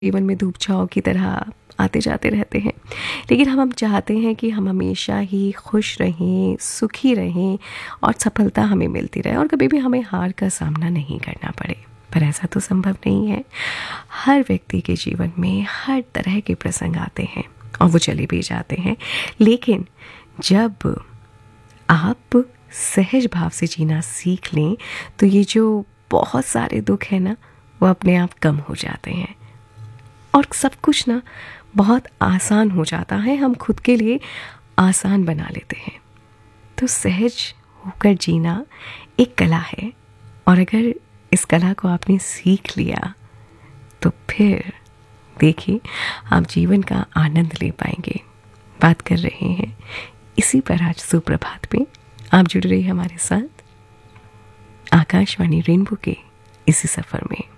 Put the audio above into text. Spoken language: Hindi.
जीवन में धूप छाँव की तरह आते जाते रहते हैं, लेकिन हम चाहते हैं कि हम हमेशा ही खुश रहें, सुखी रहें और सफलता हमें मिलती रहे और कभी भी हमें हार का सामना नहीं करना पड़े। पर ऐसा तो संभव नहीं है। हर व्यक्ति के जीवन में हर तरह के प्रसंग आते हैं और वो चले भी जाते हैं, लेकिन जब आप सहज भाव से जीना सीख लें तो ये जो बहुत सारे दुख हैं ना, वो अपने आप कम हो जाते हैं और सब कुछ ना बहुत आसान हो जाता है। हम खुद के लिए आसान बना लेते हैं। तो सहज होकर जीना एक कला है और अगर इस कला को आपने सीख लिया तो फिर देखिए आप जीवन का आनंद ले पाएंगे। बात कर रहे हैं इसी पर आज सुप्रभात पे। आप जुड़ रही हमारे साथ आकाशवाणी रेनबो के इसी सफ़र में।